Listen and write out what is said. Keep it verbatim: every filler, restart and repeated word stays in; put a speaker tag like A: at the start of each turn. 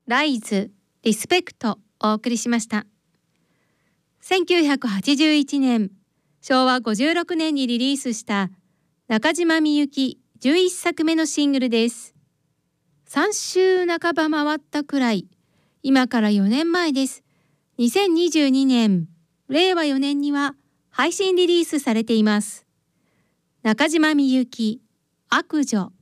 A: ライズ、リスペクトお送りしました。せんきゅうひゃくはちじゅういちねん、しょうわごじゅうろくねんにリリースした中島みゆきじゅういっさくめのシングルです。さんしゅうなかば回ったくらい、今からよねんまえです。にせんにじゅうにねん、れいわよねんには配信リリースされています。中島みゆき、悪女。